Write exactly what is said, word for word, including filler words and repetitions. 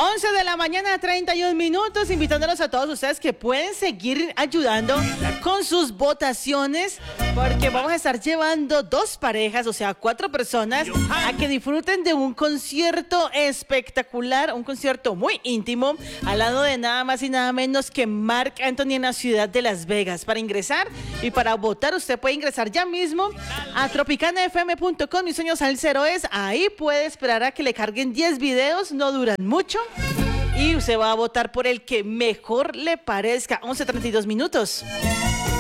once de la mañana, treinta y un minutos, invitándolos a todos ustedes que pueden seguir ayudando con sus votaciones, porque vamos a estar llevando dos parejas, o sea, cuatro personas, a que disfruten de un concierto espectacular, un concierto muy íntimo, al lado de nada más y nada menos que Marc Anthony en la ciudad de Las Vegas. Para ingresar y para votar, usted puede ingresar ya mismo a tropicana f m punto com. Mi sueño salsero es, ahí puede esperar a que le carguen diez videos, no duran mucho, y usted va a votar por el que mejor le parezca. once treinta y dos minutos.